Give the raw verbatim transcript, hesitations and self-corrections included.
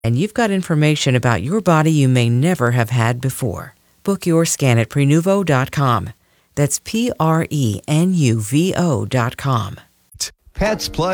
And you've got information about your body you may never have had before. Book your scan at prenuvo dot com. That's P R E N U V O dot com. Pets Plus